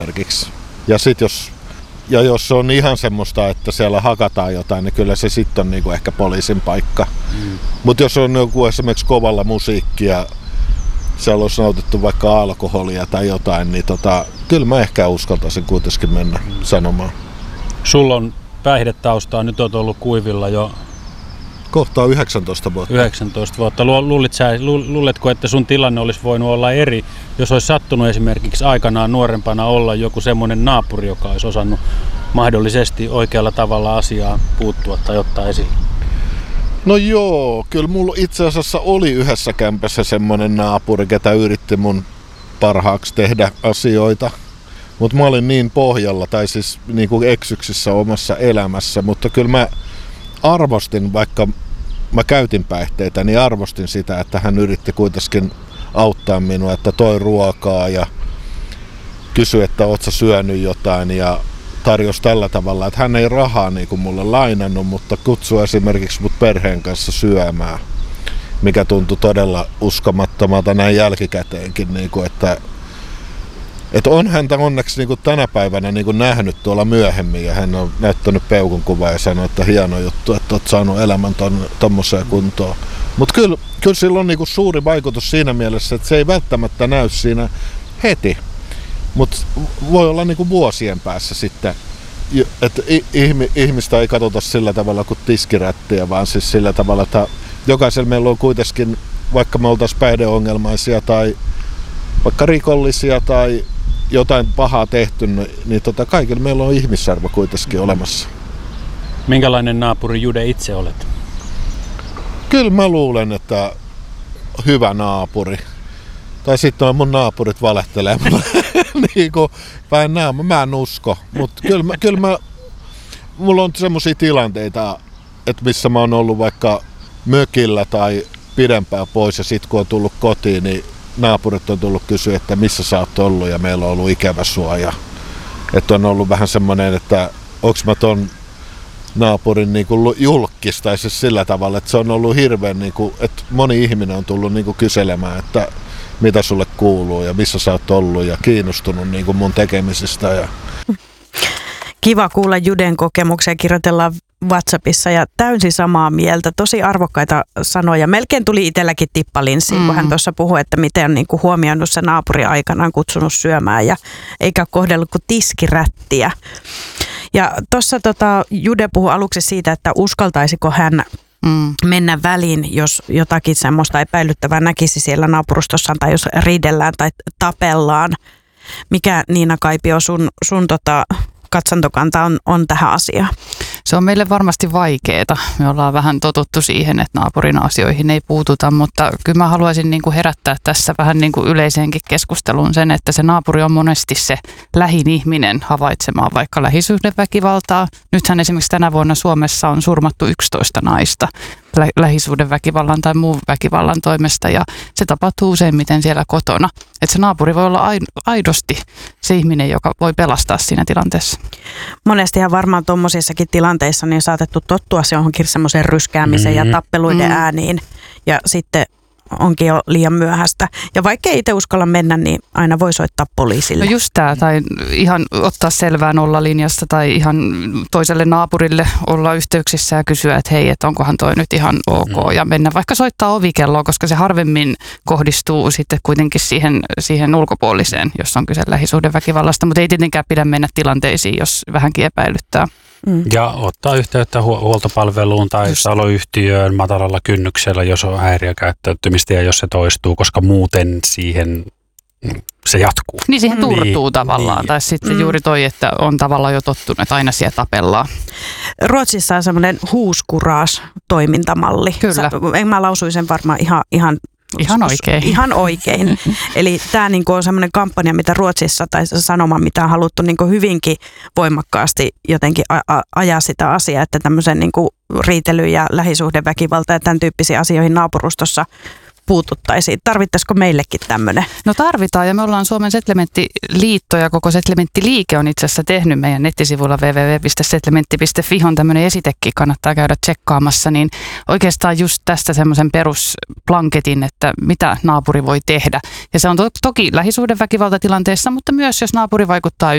esimerkiksi. Ja jos se on ihan semmoista, että siellä hakataan jotain, niin kyllä se sitten on niinku ehkä poliisin paikka. Mutta jos on joku esimerkiksi kovalla musiikkia, siellä olisi nautittu vaikka alkoholia tai jotain, niin kyllä mä ehkä uskaltaisin kuitenkin mennä sanomaan. Sulla on päihdetaustaa, nyt olet ollut kuivilla jo kohtaa 19 vuotta. 19 vuotta. Luuletko, että sun tilanne olisi voinut olla eri, jos olisi sattunut esimerkiksi aikanaan nuorempana olla joku semmoinen naapuri, joka olisi osannut mahdollisesti oikealla tavalla asiaa puuttua tai ottaa esille? No joo, kyllä mulla itse asiassa oli yhdessä kämpässä semmoinen naapuri, ketä yritti mun parhaaksi tehdä asioita. Mutta mä olin niin pohjalla, tai siis niin kuin eksyksissä omassa elämässä, mutta kyllä mä arvostin, vaikka mä käytin päihteitä, niin arvostin sitä, että hän yritti kuitenkin auttaa minua, että toi ruokaa ja kysyi, että oot sä syönyt jotain ja tarjosi tällä tavalla, että hän ei rahaa niin kuin mulle lainannut, mutta kutsui esimerkiksi mut perheen kanssa syömään, mikä tuntui todella uskomattomalta näin jälkikäteenkin, niin kuin, että on häntä onneksi niin kuin tänä päivänä niin kuin nähnyt tuolla myöhemmin ja hän on näyttänyt peukun kuvaa ja sanonut, että hieno juttu, että olet saanut elämän tommoseen kuntoon. Mutta kyllä sillä on niin kuin suuri vaikutus siinä mielessä, että se ei välttämättä näy siinä heti, mutta voi olla niin kuin vuosien päässä sitten, että ihmistä ei katsota sillä tavalla kuin tiskirättiä, vaan siis sillä tavalla, että jokaisella meillä on kuitenkin, vaikka me oltaisiin päihdeongelmaisia tai vaikka rikollisia tai jotain pahaa tehty, niin kaikilla meillä on ihmisarvo kuitenkin olemassa. Minkälainen naapuri Jude itse olet? Kyllä mä luulen, että hyvä naapuri. Tai sitten on mun naapurit valehtelee niin kuin päin naama. Mä en usko, mutta kyllä mulla on semmosia tilanteita, että missä mä oon ollut vaikka mökillä tai pidempään pois ja sit kun on tullut kotiin, niin naapurit on tullut kysyä, että missä sä oot ollut ja meillä on ollut ikävä sua. Ja, että on ollut vähän semmoinen, että onks mä ton naapurin niin kuin julkkis tai siis sillä tavalla, että se on ollut hirveän, niin kuin, että moni ihminen on tullut niin kuin kyselemään, että mitä sulle kuuluu ja missä sä oot ollut ja kiinnostunut niin kuin mun tekemisistä. Ja kiva kuulla Juden kokemuksia, kirjoitellaan WhatsAppissa ja täysin samaa mieltä. Tosi arvokkaita sanoja. Melkein tuli itselläkin tippalinssiin, kun hän tuossa puhui, että miten on niin kuin huomioinut se naapuri aikanaan kutsunut syömään ja eikä kohdellut kuin tiskirättiä. Ja tuossa Jude puhui aluksi siitä, että uskaltaisiko hän mennä väliin, jos jotakin semmoista epäilyttävää näkisi siellä naapurustossaan tai jos riidellään tai tapellaan. Mikä Niina Kaipio sun katsantokanta on tähän asiaan? Se on meille varmasti vaikeaa. Me ollaan vähän totuttu siihen, että naapurin asioihin ei puututa, mutta kyllä mä haluaisin niin kuin herättää tässä vähän niin kuin yleiseenkin keskusteluun sen, että se naapuri on monesti se lähin ihminen havaitsemaan vaikka lähisuhdeväkivaltaa. Nythän esimerkiksi tänä vuonna Suomessa on surmattu 11 naista lähisuhdeväkivallan tai muun väkivallan toimesta ja se tapahtuu useimmiten siellä kotona. Että se naapuri voi olla aidosti se ihminen, joka voi pelastaa siinä tilanteessa. Monestihan varmaan tuommoisissakin tilanteissa niin saatettu tottua se johonkin semmoiseen ryskäämiseen ja tappeluiden ääniin ja sitten onkin jo liian myöhäistä. Ja vaikka ei itse uskalla mennä, niin aina voi soittaa poliisille. No just tämä, tai ihan ottaa selvää nollalinjasta tai ihan toiselle naapurille olla yhteyksissä ja kysyä, että hei, että onkohan toi nyt ihan ok. Ja mennä vaikka soittaa ovikelloa, koska se harvemmin kohdistuu sitten kuitenkin siihen ulkopuoliseen, jos on kyse lähisuhdeväkivallasta. Mutta ei tietenkään pidä mennä tilanteisiin, jos vähänkin epäilyttää. Ja ottaa yhteyttä huoltopalveluun tai taloyhtiöön matalalla kynnyksellä, jos on häiriökäyttäytymistä ja jos se toistuu, koska muuten siihen se jatkuu. Niin siihen turtuu tavallaan. Niin. Tai sitten juuri toi, että on tavallaan jo tottunut, että aina siellä tapellaan. Ruotsissa on semmoinen huuskuraas-toimintamalli. Kyllä. Mä lausuin sen varmaan ihan oikein. Ihan oikein. Eli tämä niinku on semmoinen kampanja, mitä Ruotsissa tai sanoma, mitä on haluttu niinku hyvinkin voimakkaasti jotenkin ajaa sitä asiaa, että tämmöisen niinku riitely ja lähisuhdeväkivalta ja tämän tyyppisiin asioihin naapurustossa puututtaisiin. Tarvittaisiko meillekin tämmöinen? No tarvitaan ja me ollaan Suomen Setlementtiliitto ja koko Setlementtiliike on itse asiassa tehnyt meidän nettisivuilla www.setlementti.fi on tämmöinen esitekin, kannattaa käydä tsekkaamassa, niin oikeastaan just tästä semmoisen perusplanketin, että mitä naapuri voi tehdä. Ja se on toki lähisuhdeväkivaltatilanteessa, mutta myös jos naapuri vaikuttaa